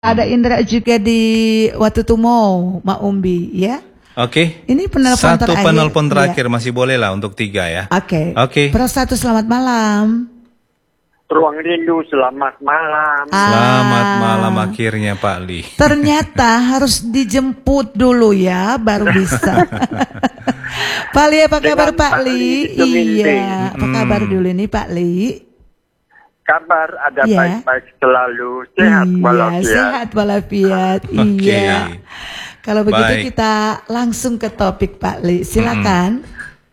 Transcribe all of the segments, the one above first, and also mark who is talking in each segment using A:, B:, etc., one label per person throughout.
A: Ada Indra juga di Watutumo, Mak Umbi, ya.
B: Oke.
A: Ini penelpon
B: Satu
A: terakhir.
B: penelpon terakhir
A: Ya.
B: masih boleh lah untuk 3 ya.
A: Oke.
B: Oke.
A: Pro 1, selamat malam.
C: Ruang Rindu, selamat malam.
B: Selamat malam akhirnya Pak Li.
A: Ternyata harus dijemput dulu ya, baru bisa. Pak Li, apa kabar Pak Li? Iya, apa kabar dulu nih Pak Li?
C: Kabar ada
A: Iya.
C: baik-baik selalu, sehat walafiat.
A: Sehat walafiat.
B: Oke.
A: Iya. Kalau begitu
B: Baik.
A: kita langsung ke topik Pak Li. Silakan.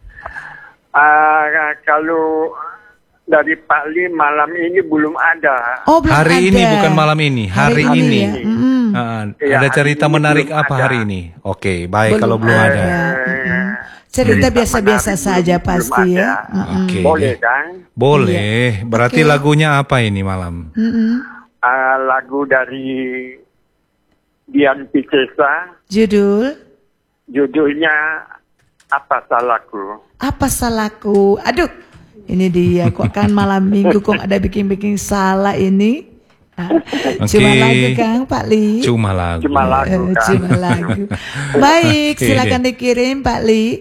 C: Kalau dari Pak Li malam ini belum ada.
A: Oh, belum
B: Hari
A: ada.
B: ini bukan malam ini, hari ini.
A: ya.
C: Iya,
B: Ada
C: hari
B: cerita
C: ini
B: menarik
C: belum
B: apa
C: ada.
B: hari ini? Oke, baik kalau belum ada.
A: Cerita
C: Cerita
A: biasa-biasa
C: menarik
A: saja
C: belum
A: pasti
C: ada.
A: ya.
B: Oke.
C: Boleh kan?
B: Boleh. Berarti
A: Oke.
B: lagunya apa ini malam?
C: Lagu dari Dian Piscesa,
A: Judul
C: judulnya Apa Salahku.
A: Apa Salahku? Aduh, ini dia kok kan malam minggu kok ada bikin-bikin salah ini. Cuma
B: Oke.
A: lagu Kang Pak Li.
B: Cuma lagu.
C: Cuma lagu. Kan?
A: Cuma lagu. Baik,
B: Oke.
A: silakan dikirim Pak Li.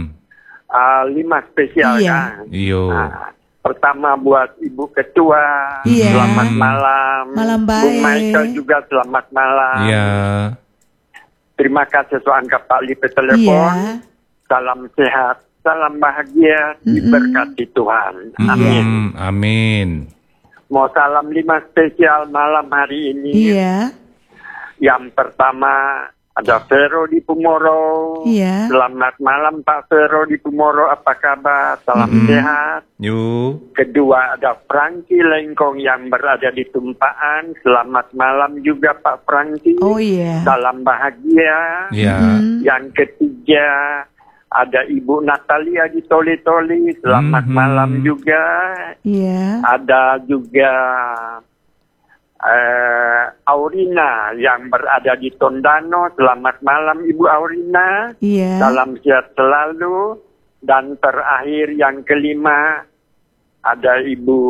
C: 5 spesial
A: Iya.
C: kan.
B: Yo.
C: Pertama buat Ibu Ketua,
A: Iya.
C: selamat malam.
A: Malam
C: Bung
A: baik.
C: Michael juga selamat malam.
B: Iya.
C: Terima kasih soal Pak Li pe telepon.
A: Iya.
C: Salam sehat, salam bahagia, diberkati Tuhan. Amin.
B: Amin.
C: Mau salam 5 spesial malam hari ini.
A: Iya.
C: Yang pertama ada Vero di Pumoro.
A: Iya.
C: Selamat malam Pak Vero di Pumoro, apa kabar? Salam sehat.
B: Yuk.
C: Kedua ada Franky Lengkong yang berada di Tumpaan. Selamat malam juga Pak Franky.
A: Oh iya.
C: Salam bahagia.
B: Ya.
C: Yang ketiga ada Ibu Natalia di Toli-Toli. Selamat malam juga.
A: Iya.
C: Ada juga Aurina yang berada di Tondano. Selamat malam Ibu Aurina.
A: Iya.
C: Salam sehat selalu. Dan terakhir yang kelima ada Ibu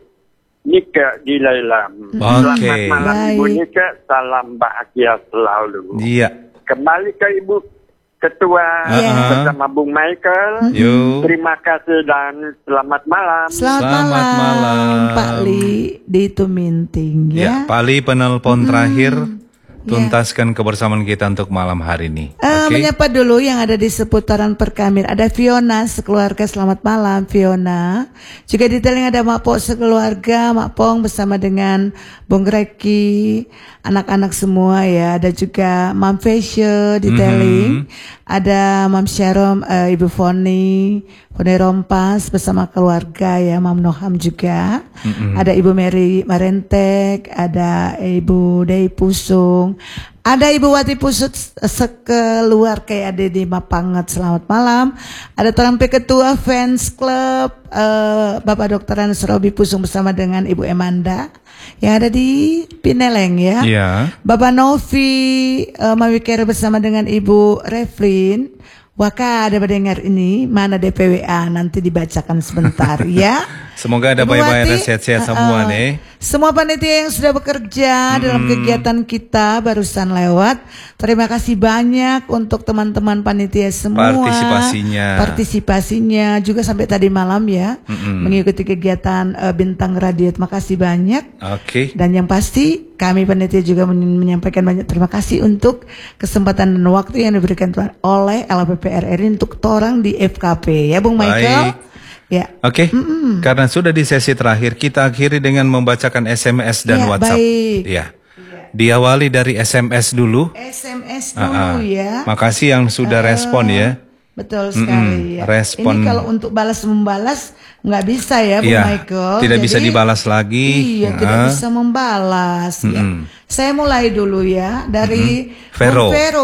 C: Nika di Lailam.
B: Oke.
C: Selamat malam Ibu
A: Baik.
C: Nika. Salam bahagia selalu.
B: Iya.
C: Kembali ke Ibu Ketua bersama Bung Michael.
B: Yuk.
C: Terima kasih dan selamat malam.
A: Selamat malam Pak Li di Tuminting
B: Ya,
A: ya.
B: Pak Li penelpon terakhir. Tuntaskan kebersamaan kita untuk malam hari ini. Oke.
A: Menyapa dulu yang ada di seputaran Perkamir. Ada Fiona sekeluarga, selamat malam Fiona. Juga di Teling ada Mak Pok sekeluarga, Mak Pong bersama dengan Bung Reki, anak-anak semua ya. Ada juga Mam Fesya di Teling. Ada Mam Syarom, Ibu Foni Rompas bersama keluarga ya, Mam Noham juga. Ada Ibu Mary Marentek, ada Ibu Dei Pusung, ada Ibu Wati Pusut sekeluarga ya, ada di Mapanget, selamat malam. Ada Terampe Ketua Fans Club, Bapak Dr. Anas Robi Pusung bersama dengan Ibu Emanda yang ada di Pineleng ya.
B: Iya.
A: Bapak Novi Mawikere bersama dengan Ibu Reflin. Waka ada mendengar ini, mana DPWA nanti dibacakan sebentar ya.
B: Semoga ada
A: Ibu
B: baik-baik dan
A: Wati,
B: sehat-sehat semua nih.
A: Semua panitia yang sudah bekerja dalam kegiatan kita barusan lewat. Terima kasih banyak untuk teman-teman panitia semua. Partisipasinya juga sampai tadi malam ya. Mengikuti kegiatan Bintang Radio. Terima kasih banyak.
B: Oke.
A: Dan yang pasti kami panitia juga menyampaikan banyak terima kasih untuk kesempatan dan waktu yang diberikan oleh LPPR RI untuk orang di FKP ya Bung Michael.
B: Baik.
A: Ya.
B: Oke, karena sudah di sesi terakhir, kita akhiri dengan membacakan SMS dan
A: Ya,
B: WhatsApp.
A: baik.
B: Ya. Diawali dari SMS dulu.
A: SMS dulu ya.
B: Makasih yang sudah respon ya.
A: Betul sekali ya.
B: Respon.
A: Ini kalau untuk balas-membalas nggak bisa ya Bung
B: Iya,
A: Michael.
B: tidak bisa
A: Jadi,
B: dibalas lagi.
A: Iya, tidak bisa membalas ya. Saya mulai dulu ya dari
B: Vero.
A: Bung Vero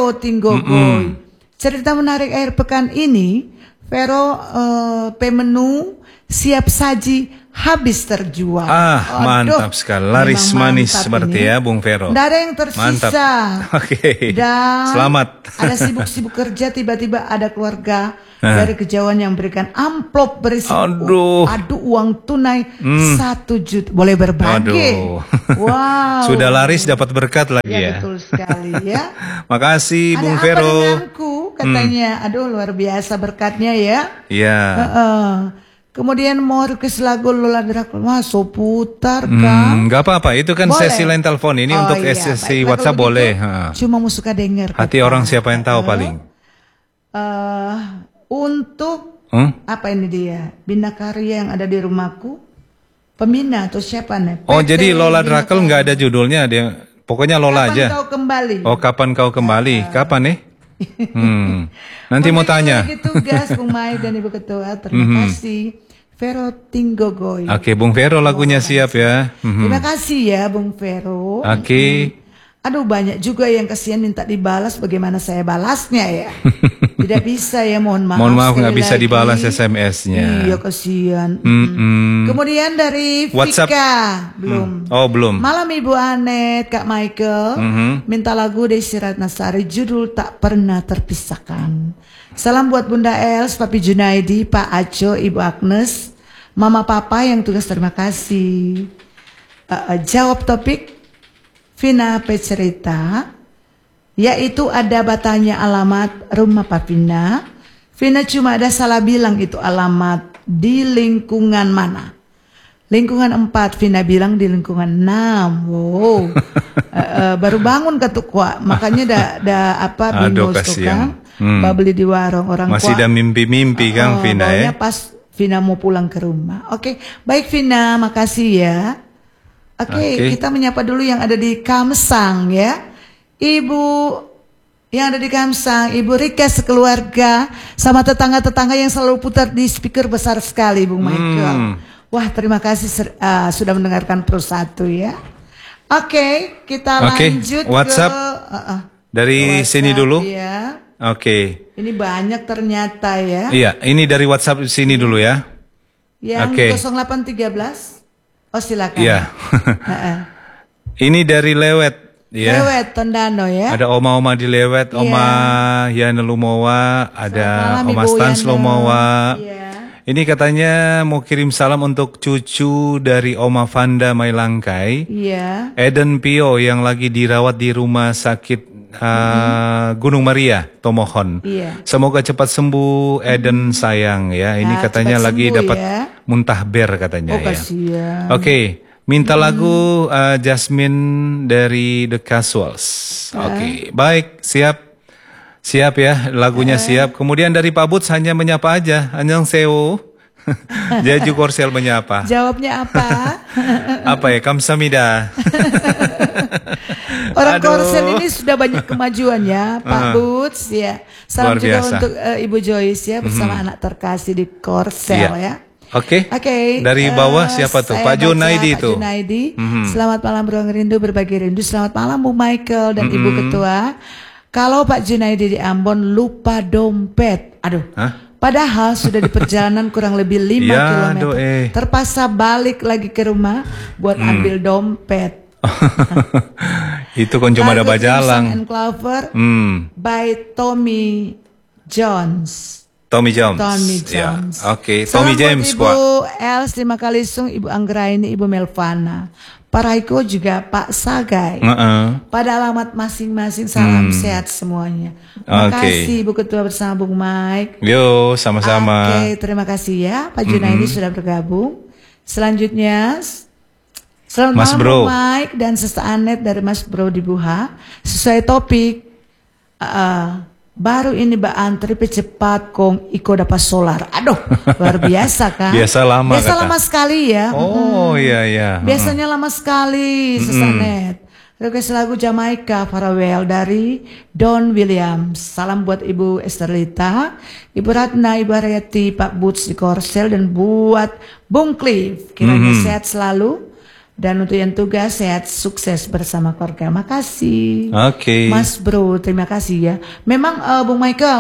A: Tinggogoy. Cerita menarik akhir pekan ini, Vero Pemenu siap saji, habis terjual.
B: Ah, mantap sekali. Laris manis seperti ya, Bung Vero.
A: Tidak ada yang tersisa.
B: Mantap. Oke.
A: Dan
B: selamat.
A: Ada sibuk-sibuk kerja, tiba-tiba ada keluarga dari kejauhan yang berikan amplop berisi uang tunai 1 juta. Boleh berbagi. Wow.
B: Sudah laris dapat berkat lagi ya.
A: Betul sekali ya.
B: Makasih Bung
A: Ada
B: Vero.
A: apa denganku katanya. Aduh, luar biasa berkatnya ya.
B: Iya.
A: Kemudian mau request lagu Lola Drakul, masuk putar kan?
B: Gak apa-apa, itu kan
A: boleh.
B: sesi lain telepon. Ini untuk sesi
A: Baiklah,
B: WhatsApp
A: kalau
B: boleh.
A: begitu, cuma mau suka denger.
B: Hati orang siapa yang tahu paling.
A: Untuk apa ini dia? Bina Karya yang ada di rumahku. Pembina atau siapa nih?
B: Oh, jadi Lola Drakul nggak ada judulnya, dia pokoknya Lola aja.
A: Kapan kau kembali?
B: Oh, kapan kau kembali? Kapan nih? Nanti mau tanya.
A: Lagi tugas Bung Mai dan Ibu Ketua. Terima kasih. Vero Tinggogoy.
B: Oke, Bung Vero lagunya siap ya.
A: Terima kasih ya Bung Vero.
B: Oke.
A: Aduh, banyak juga yang kasihan minta dibalas, bagaimana saya balasnya ya. Tidak bisa ya, mohon maaf.
B: Mohon maaf nggak bisa dibalas SMS-nya.
A: Iya, kasihan. Kemudian dari
B: WhatsApp.
A: Vika, belum.
B: Oh, belum.
A: Malam Ibu Anet, Kak Michael, minta lagu Desi Ratnasari, judul Tak Pernah Terpisahkan. Salam buat Bunda Els, Papi Junaidi, Pak Aco, Ibu Agnes, Mama Papa yang tugas, terima kasih. Jawab topik Vina Pecerita, yaitu ada batanya alamat rumah Pak Vina. Vina cuma ada salah bilang itu alamat di lingkungan mana. Lingkungan 4, Vina bilang di lingkungan 6. Wow. Baru bangun ketukwa, makanya ada bingung kan. Beli di warung orang
B: masih ada mimpi-mimpi kan Vina ya.
A: Pas Vina mau pulang ke rumah. Oke, baik Vina, makasih ya. Oke, kita menyapa dulu yang ada di Kamsang ya. Ibu yang ada di Kamsang, Ibu Rika sekeluarga sama tetangga-tetangga yang selalu putar di speaker besar sekali, Bung Michael. Wah, terima kasih sudah mendengarkan Pro 1 ya. Oke, kita lanjut
B: WhatsApp dari
A: WhatsApp,
B: sini dulu.
A: Ya.
B: Oke.
A: Ini banyak ternyata ya.
B: Iya, ini dari WhatsApp sini dulu ya.
A: Yang 0813. Oh, silakan.
B: Iya. Ini dari Lewet ya.
A: Lewet Tondano ya.
B: Ada oma-oma di Lewet, Oma Yana Lumowa, ada Oma Stans Lumowa. Ini katanya mau kirim salam untuk cucu dari Oma Vanda Mailangkai.
A: Iya.
B: Eden Pio yang lagi dirawat di rumah sakit Gunung Maria, Tomohon.
A: Iya.
B: Semoga cepat sembuh Eden sayang ya. Ini katanya lagi dapat muntahber katanya ya.
A: Kasihan.
B: Oke, minta lagu Jasmine dari The Casuals. Oke, baik, siap. Siap ya, lagunya siap. Kemudian dari Pak Buts hanya menyapa aja. Annyeonghaseyo. Jaju Korsel menyapa.
A: Jawabnya apa?
B: Apa ya? Kamsahamnida.
A: Orang Korsel ini sudah banyak kemajuan ya, Pak Buts ya. Salam juga untuk Ibu Joyce ya bersama anak terkasih di Korsel ya.
B: Oke. Dari bawah siapa tuh? Pak Junaidi itu.
A: Pak Junaidi. Selamat malam Ruang Rindu, berbagi rindu. Selamat malam Bu Michael dan Ibu Ketua. Kalau Pak Junaidi di Ambon lupa dompet. Aduh. Padahal sudah di perjalanan kurang lebih 5 kilometer. Terpaksa balik lagi ke rumah buat ambil dompet.
B: Itu kan cuma ada bajalang.
A: And Clover by Tommy Jones.
B: Tommy Jones.
A: Ya.
B: Oke, Tommy James.
A: Ibu Els, terima kasih Ibu Anggraini, Ibu Melvana, Pak Raiko juga Pak Sagai. Pada alamat masing-masing salam sehat semuanya. Terima kasih Ibu Ketua bersama Bung Mike.
B: Yo, sama-sama.
A: Oke, terima kasih ya Pak Junaidi sudah bergabung. Selanjutnya selamat
B: Mas
A: malam
B: Bro
A: Bung Mike dan Sesta Anet dari Mas Bro di Buha. Sesuai topik baru ini Mbak antri pecepat kong iko dapat solar. Aduh, luar biasa kan?
B: Biasa lama
A: lama sekali ya.
B: Oh iya.
A: Biasanya lama sekali Sesanet. Request lagu Jamaica Farewell dari Don Williams. Salam buat Ibu Esterlita, Ibu Ratna, Ibu Ariati, Pak Buts di Korsel, dan buat Bung Cliff. Kiranya sehat selalu. Dan untuk yang tugas sehat sukses bersama keluarga. Makasih.
B: Oke.
A: Mas Bro, terima kasih ya. Memang Bung Michael,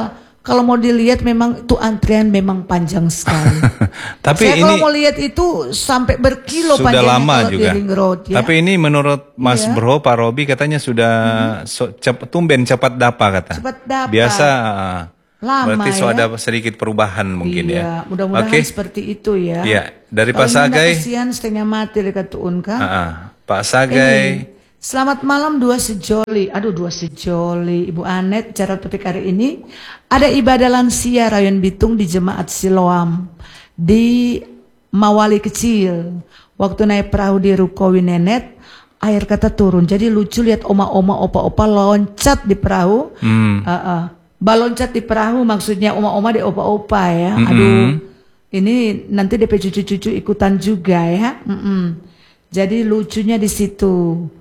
A: kalau mau dilihat memang itu antrian memang panjang sekali.
B: Tapi
A: Saya
B: ini
A: kalau mau lihat itu sampai berkilo
B: sudah
A: panjangnya
B: lama
A: kalau
B: juga.
A: di ring road ya.
B: Tapi ini menurut Mas Bro, Pak Robi katanya sudah tumben cepat dapat kata.
A: Cepat dapat.
B: Biasa.
A: Lama
B: berarti
A: ya.
B: ada sedikit perubahan mungkin ya.
A: Iya, mudah-mudahan seperti itu ya.
B: Iya, dari
A: Kalau
B: Pak Sagai.
A: kasihan setengah mati dekat tuun kan.
B: Pak Sagai.
A: Selamat malam dua sejoli. Aduh dua sejoli. Ibu Anet, cara topik hari ini ada ibadah lansia Rayon Bitung di Jemaat Siloam di Mawali Kecil. Waktu naik perahu di Rukowi Nenet, air kata turun. Jadi lucu lihat oma-oma, opa-opa loncat di perahu. Baloncat di perahu maksudnya oma-oma di opa-opa ya. Aduh, ini nanti DP cucu-cucu ikutan juga ya. Jadi lucunya di situ.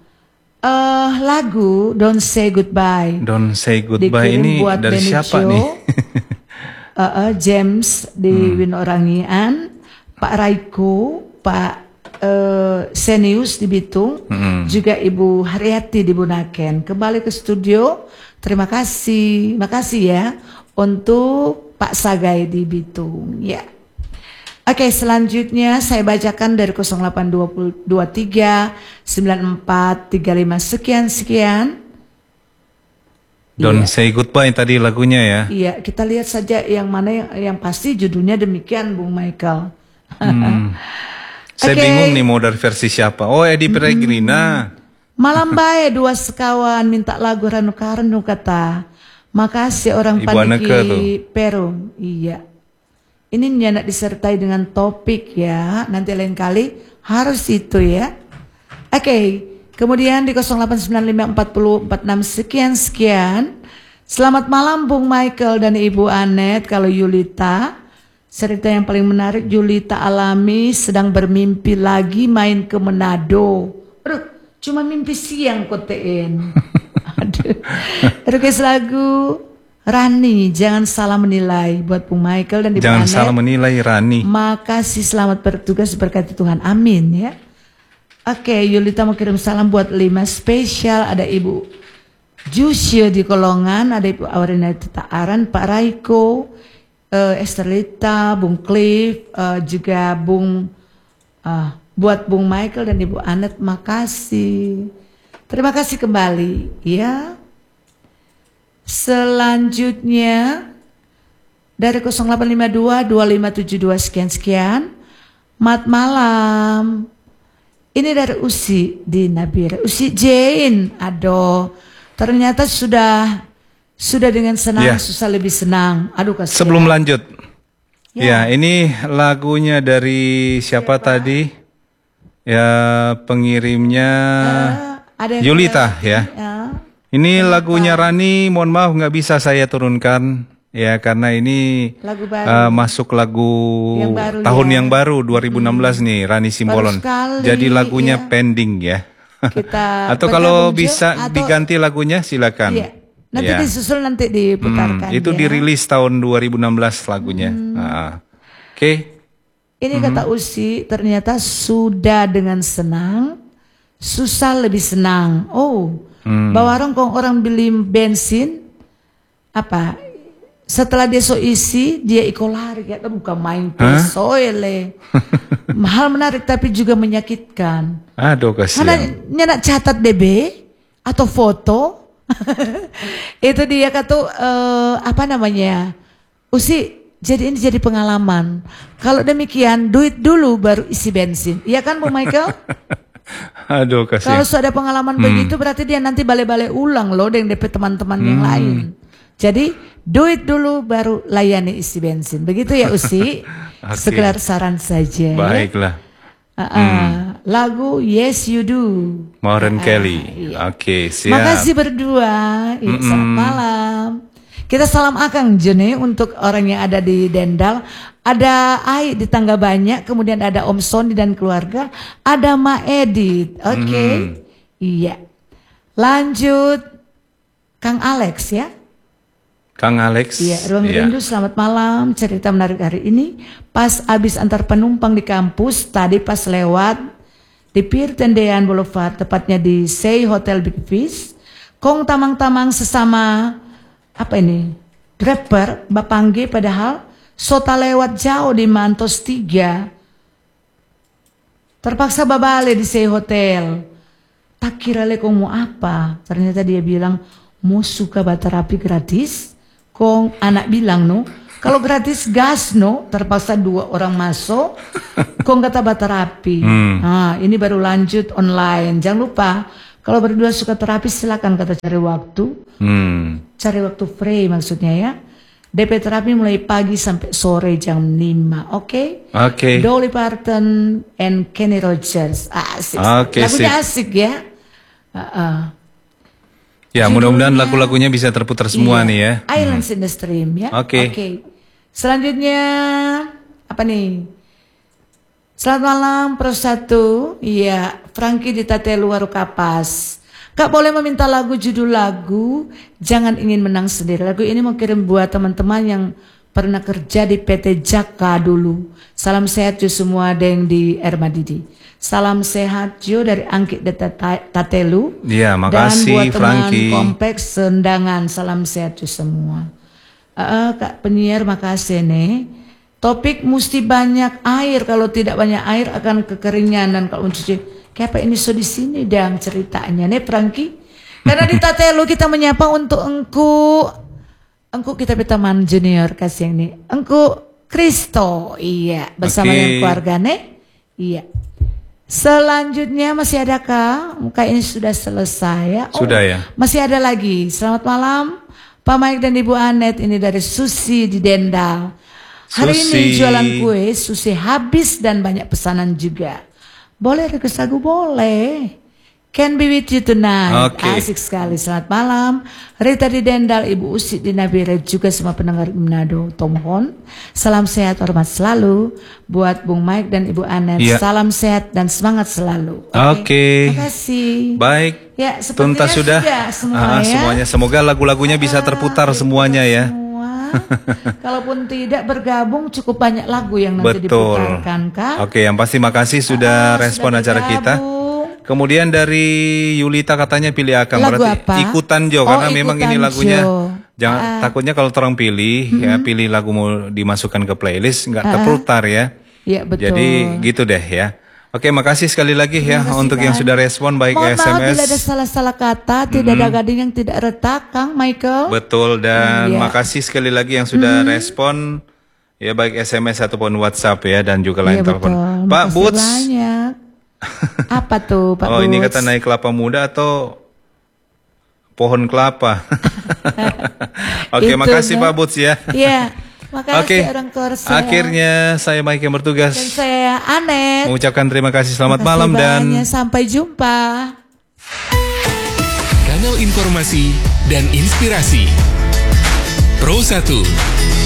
A: Lagu Don't Say Goodbye.
B: Don't Say Goodbye
A: dikirim
B: ini
A: buat
B: dari siapa
A: Benicio,
B: nih?
A: James di Winorangian, Pak Raiko, Pak Senius di Bitung, juga Ibu Haryati di Bunaken. Kembali ke studio. Terima kasih, makasih ya untuk Pak Sagai di Bitung. Ya. Oke, selanjutnya saya bacakan dari 0823 9435 sekian.
B: Don't Say Goodbye tadi lagunya ya.
A: Iya, kita lihat saja yang mana yang pasti judulnya demikian, Bung Michael.
B: Saya bingung nih mau dari versi siapa. Oh, Edi Peregrina.
A: Malam baik dua sekawan minta lagu Ranu kata. Makasih orang
B: Ibu Aneke tuh.
A: Paniki Perum. Iya. Ini nyanak disertai dengan topik ya. Nanti lain kali harus itu ya. Oke. Kemudian di 08954046 sekian. Selamat malam Bung Michael dan Ibu Anet. Kalau Yulita, cerita yang paling menarik Yulita alami sedang bermimpi lagi main ke Manado. Aduh, cuma mimpi siang kotein. Aduh. Request lagu Rani, jangan salah menilai buat Bung Michael dan Ibu
B: Jangan
A: Anet.
B: salah menilai Rani.
A: Makasih, selamat bertugas berkati Tuhan. Amin ya. Oke, Yulita mau kirim salam buat 5 spesial. Ada Ibu Jusya di Kolongan, ada Ibu Aurina Taaran, Pak Raiko, Esterlita, Bung Cliff, juga buat Bung Michael dan Ibu Anet. Makasih. Terima kasih kembali ya. Selanjutnya dari 0852 2572 sekian. Mat malam. Ini dari Usi di Nabire. Usi Jane. Aduh, ternyata sudah dengan senang, susah lebih senang. Aduh kasihan.
B: Sebelum lanjut. Ya, ini lagunya dari siapa tadi? Ya, pengirimnya
A: ada
B: Yulita ya. Ini lagunya Rani, mohon maaf nggak bisa saya turunkan ya karena ini
A: lagu baru.
B: masuk lagu
A: Yang baru
B: tahun
A: ya.
B: yang baru 2016 nih Rani Simbolon.
A: Sekali,
B: jadi lagunya pending ya.
A: Kita
B: atau kalau
A: bergabung
B: bisa
A: atau,
B: diganti lagunya silakan.
A: Iya. Nanti disusul nanti diputarkan.
B: Itu
A: ya.
B: dirilis tahun 2016 lagunya. Oke.
A: Ini kata Usi ternyata sudah dengan senang, susah lebih senang. Oh. Bahwa orang beli bensin apa setelah dia so isi dia iko lari ya bukan main pesoele. Mahal menarik tapi juga menyakitkan.
B: Aduh kasihan.
A: Karena nyenak catat BB atau foto itu dia kata apa namanya Usi. Jadi ini jadi pengalaman. Kalau demikian duit dulu baru isi bensin. Iya kan Bu Michael?
B: Aduh kasihan.
A: Kalau sudah pengalaman begitu berarti dia nanti balik-balik ulang loh dengan DP teman-teman yang lain. Jadi duit dulu baru layani isi bensin. Begitu ya Usi.
B: Okay.
A: Sekedar saran saja.
B: Baiklah.
A: Lagu Yes You Do.
B: Maureen Kelly.
A: Iya.
B: Oke, siap.
A: Makasih berdua. Ya, selamat malam. Kita salam Akang Jene untuk orang yang ada di Dendal. Ada Ai di Tangga Banyak, kemudian ada Om Sony dan keluarga, ada Ma Edit. Oke. Iya. Lanjut Kang Alex ya.
B: Kang Alex.
A: Iya, Ruang Rindu selamat malam. Cerita menarik hari ini pas abis antar penumpang di kampus, tadi pas lewat di Pier Tendean Boulevard, tepatnya di Say Hotel Big Fish. Kong tamang-tamang sesama apa ini? Grabber bapangge padahal sota lewat jauh di Mantos 3. Terpaksa babale di hotel. Tak kira le kong mau apa. Ternyata dia bilang mau suka terapi gratis. Kong anak bilang no, kalau gratis gas no, terpaksa 2 orang masuk. Kong kata terapi. Nah, ini baru lanjut online. Jangan lupa kalau berdua suka terapi silakan kata cari waktu. Cari waktu free maksudnya ya. DP terapi mulai pagi sampai sore jam 5. Oke?
B: Oke.
A: Dolly Parton and Kenny Rogers. Asik. Lagunya asik ya.
B: Ya, mudah-mudahan lagu-lagunya bisa terputar semua nih ya.
A: Islands in the Stream ya.
B: Oke.
A: Selanjutnya apa nih? Selamat malam Pro 1. Iya, Frankie di Tatelu Waru Kapas. Kak boleh meminta lagu, judul lagu Jangan Ingin Menang Sendiri. Lagu ini mau kirim buat teman-teman yang pernah kerja di PT Jaka dulu. Salam sehat jo semua deng di Ermadidi. Salam sehat jo dari Angkit de Tatelu.
B: Iya, makasih
A: dan buat
B: Frankie.
A: teman kompleks Sendangan. Salam sehat jo semua. Kak penyiar makasih nih. Topik mesti banyak air. Kalau tidak banyak air akan kekeringan dan kalau mencuci. Kayak ini so di sini dang ceritanya nih Frankie. Karena di Tatelu kita menyapa untuk engku kita teman junior kasih yang nih. Engku Kristo, iya bersama dengan keluarganya. Iya. Selanjutnya masih adakah? Kayaknya sudah selesai ya.
B: Sudah ya.
A: Masih ada lagi. Selamat malam Pak Mike dan Ibu Anet. Ini dari Susi di Dendal. Hari ini jualan kue Susi habis dan banyak pesanan juga. Boleh request lagu boleh. Can be with you tonight. Asik sekali. Selamat malam Rita di Dendal, Ibu Usi di Nabire, juga semua pendengar Manado. Tom Hon. Salam sehat hormat selalu buat Bung Mike dan Ibu Anet. Salam sehat dan semangat selalu. Terima kasih.
B: Baik.
A: Ya, tuntas sudah semua ya.
B: Semuanya. Semoga lagu-lagunya bisa terputar semuanya ya.
A: Kalaupun tidak bergabung cukup banyak lagu yang nanti diputarkan Kak.
B: Oke, yang pasti makasih sudah respon acara kita. Kemudian dari Yulita katanya pilih Akang, berarti apa? Ikutan Jo karena memang ini lagunya jangan takutnya kalau orang pilih ya pilih lagu mau dimasukkan ke playlist nggak terputar ya.
A: Iya betul.
B: Jadi gitu deh ya. Oke, makasih sekali lagi ya untuk yang sudah respon baik
A: Mohon
B: SMS.
A: Maaf bila ada salah-salah kata, tidak ada gading yang tidak retak, Kang Michael.
B: Betul, dan makasih sekali lagi yang sudah respon ya baik SMS ataupun WhatsApp ya dan juga lain telepon. Pak Boots.
A: Banyak. Apa tuh Pak Boots?
B: Oh, ini kata naik kelapa muda atau pohon kelapa. Oke, makasih Pak Boots ya.
A: Iya. Makasih orang Korsel.
B: Akhirnya saya Mike yang bertugas.
A: Dan saya Anet.
B: Mengucapkan terima kasih, selamat malam dan
A: sampai jumpa.
D: Kanal informasi dan inspirasi Pro 1.